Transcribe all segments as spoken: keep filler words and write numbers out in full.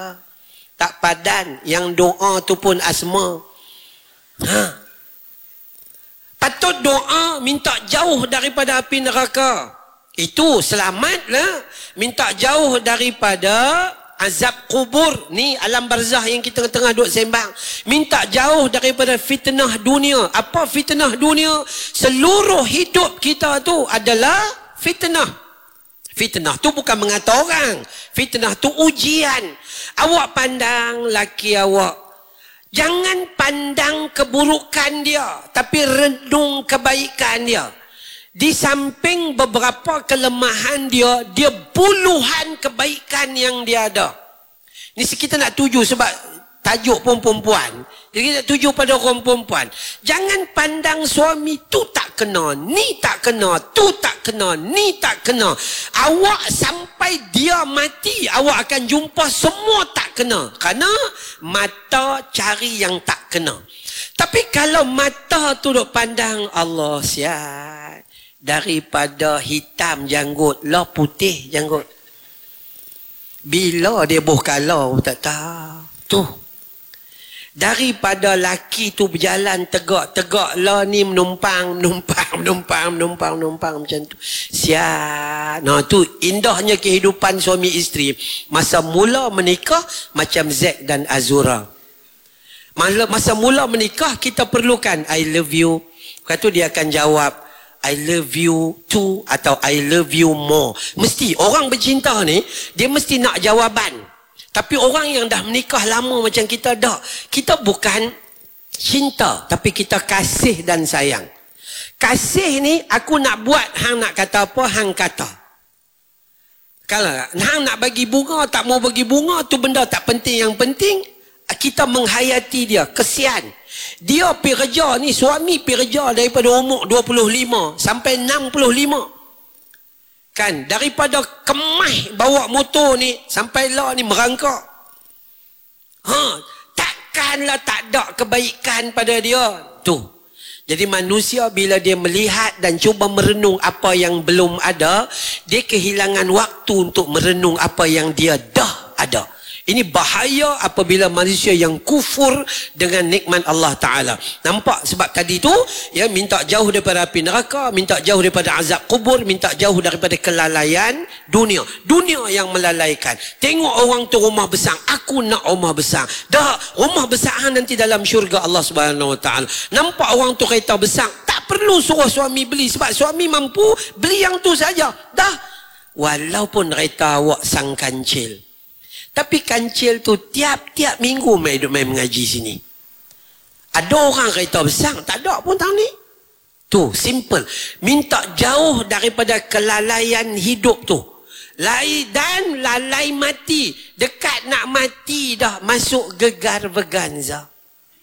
Tak padan. Yang doa tu pun asma. Ha. Patut doa minta jauh daripada api neraka. Itu selamatlah. Minta jauh daripada azab kubur. Ni alam barzah yang kita tengah duduk sembang. Minta jauh daripada fitnah dunia. Apa fitnah dunia? Seluruh hidup kita tu adalah fitnah. Fitnah tu bukan mengata orang. Fitnah tu ujian. Awak pandang laki awak. Jangan pandang keburukan dia, tapi renung kebaikan dia. Di samping beberapa kelemahan dia, dia puluhan kebaikan yang dia ada. Ni kita nak tuju sebab tajuk pun perempuan. Jadi kita tuju pada orang perempuan. Jangan pandang suami tu tak kena, ni tak kena, tu tak kena, ni tak kena. Awak sampai dia mati, awak akan jumpa semua tak kena. Kerana mata cari yang tak kena. Tapi kalau mata tu duk pandang, Allah sihat. Daripada hitam janggut, lah putih janggut. Bila dia boh kalau tak tahu. Tu. Daripada laki tu berjalan tegak-tegak lah ni menumpang, menumpang, menumpang, menumpang, menumpang macam tu. Siap. Nah tu indahnya kehidupan suami isteri. Masa mula menikah macam Zack dan Azura. Masa mula menikah kita perlukan I love you. Lepas tu dia akan jawab I love you too atau I love you more. Mesti orang bercinta ni dia mesti nak jawaban. Tapi orang yang dah menikah lama macam kita dah, kita bukan cinta, tapi kita kasih dan sayang. Kasih ni aku nak buat, hang nak kata apa, hang kata. Kalau hang nak bagi bunga, tak mau bagi bunga, tu benda tak penting. Yang penting kita menghayati dia, kesian. Dia pergi kerja ni, suami pergi kerja daripada umur dua puluh lima sampai enam puluh lima. Kan, daripada kemah bawa motor ni sampai lah ni merangkak. Ha, takkanlah tak ada kebaikan pada dia. Tu. Jadi manusia bila dia melihat dan cuba merenung apa yang belum ada, dia kehilangan waktu untuk merenung apa yang dia dah ada. Ini bahaya apabila manusia yang kufur dengan nikmat Allah Ta'ala. Nampak sebab tadi tu, ya, minta jauh daripada api neraka, minta jauh daripada azab kubur, minta jauh daripada kelalaian dunia. Dunia yang melalaikan. Tengok orang tu rumah besar, aku nak rumah besar. Dah, rumah besar nanti dalam syurga Allah Subhanahu Wa Ta'ala. Nampak orang tu kereta besar, tak perlu suruh suami beli sebab suami mampu beli yang tu saja. Dah, walaupun kereta awak sang kancil. Tapi kancil tu tiap-tiap minggu main duduk main mengaji sini. Ada orang kereta besar, tak ada pun tahun ni. Tu, simple. Minta jauh daripada kelalaian hidup tu. Lai dan lalai mati. Dekat nak mati dah masuk gegar veganza.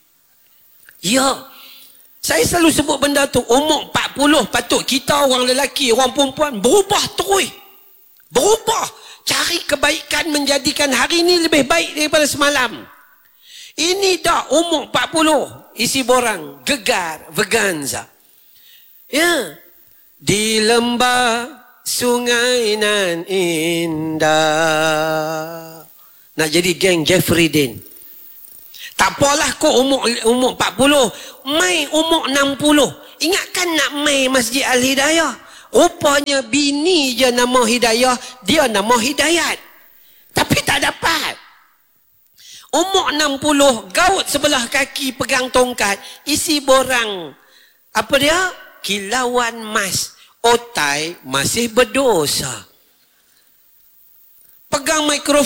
Ya. Saya selalu sebut benda tu. Umur empat puluh patut kita orang lelaki, orang perempuan berubah terus. Berubah. Cari kebaikan menjadikan hari ini lebih baik daripada semalam. Ini dah umur empat puluh. Isi borang. Gegar. Veganza. Ya. Di lembah sungai nan indah. Nak jadi geng Jeffrey Dean. Tak apalah kau umur, umur empat puluh. Mai umur enam puluh. Ingatkan nak mai Masjid Al-Hidayah. Rupanya bini je nama Hidayah, dia nama Hidayat. Tapi tak dapat. Umur enam puluh, gaut sebelah kaki pegang tongkat, isi borang. Apa dia? Kilauan mas. Otai masih berdosa. Pegang mikrofon.